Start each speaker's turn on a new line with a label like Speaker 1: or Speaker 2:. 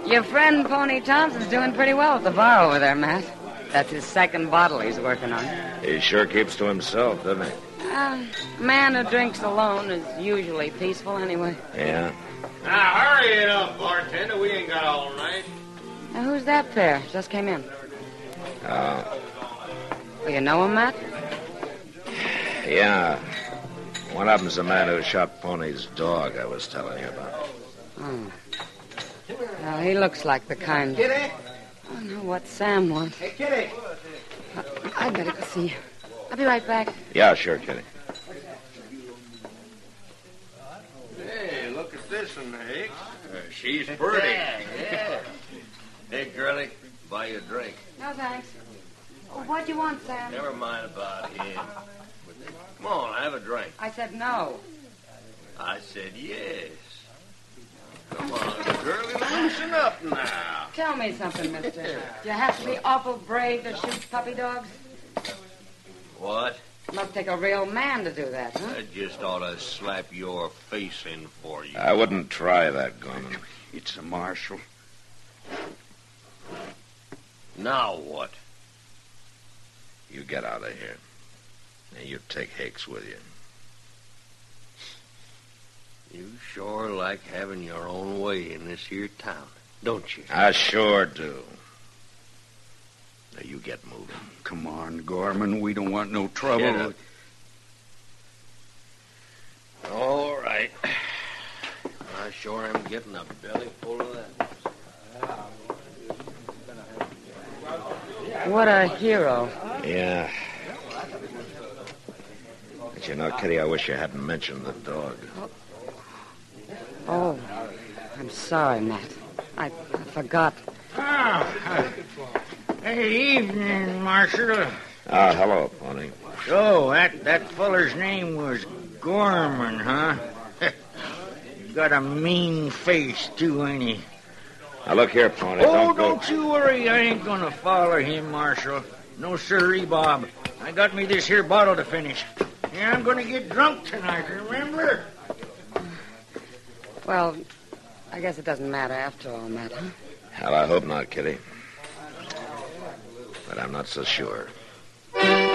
Speaker 1: Your friend Pony Thompson's doing pretty well at the bar over there, Matt. That's his second bottle he's working on.
Speaker 2: He sure keeps to himself, doesn't he?
Speaker 1: A man who drinks alone is usually peaceful anyway.
Speaker 2: Yeah.
Speaker 3: Now, hurry it up, bartender. We ain't got all night.
Speaker 1: Now, who's that pair? Just came in.
Speaker 2: Oh.
Speaker 1: Well, you know him, Matt?
Speaker 2: Yeah. One of them's the man who shot Pony's dog I was telling you about.
Speaker 1: Oh. Well, he looks like the kind...
Speaker 3: Kitty?
Speaker 1: I don't know what Sam wants.
Speaker 3: Hey, Kitty.
Speaker 1: I better go see. I'll be right back.
Speaker 2: Yeah, sure, Kitty.
Speaker 3: Hey, look at this one, Hicks. She's pretty.
Speaker 4: Yeah. Hey, girlie, buy you a drink.
Speaker 1: No, thanks. Oh, what do you want, Sam?
Speaker 4: Never mind about him. Come on, have a drink.
Speaker 1: I said no.
Speaker 4: I said yes. Come on, girlie, loosen up now.
Speaker 1: Tell me something, mister. Do you have to be awful brave to shoot puppy dogs?
Speaker 4: What?
Speaker 1: Must take a real man to do that, huh?
Speaker 4: I just ought to slap your face in for you.
Speaker 2: I wouldn't try that, Gorman.
Speaker 5: It's a marshal.
Speaker 4: Now what?
Speaker 2: You get out of here. And you take Hicks with you.
Speaker 4: You sure like having your own way in this here town, don't you?
Speaker 2: I sure do. Now, you get moving.
Speaker 5: Come on, Gorman. We don't want no trouble.
Speaker 4: Get up. All right. I sure am getting a belly full of that.
Speaker 1: What a hero.
Speaker 2: Yeah. But you know, Kitty, I wish you hadn't mentioned the dog.
Speaker 1: Oh, I'm sorry, Matt. I forgot.
Speaker 6: Hey, evening, Marshal.
Speaker 2: Ah, hello, Pony.
Speaker 6: So, that feller's name was Gorman, huh? He's got a mean face, too, ain't he?
Speaker 2: Now, look here, Pony.
Speaker 6: Oh,
Speaker 2: go.
Speaker 6: don't you worry. I ain't gonna follow him, Marshal. No sirree, Bob. I got me this here bottle to finish. Yeah, I'm gonna get drunk tonight, remember?
Speaker 1: Well, I guess it doesn't matter after all, Matt, huh?
Speaker 2: Hell, I hope not, Kitty. But I'm not so sure.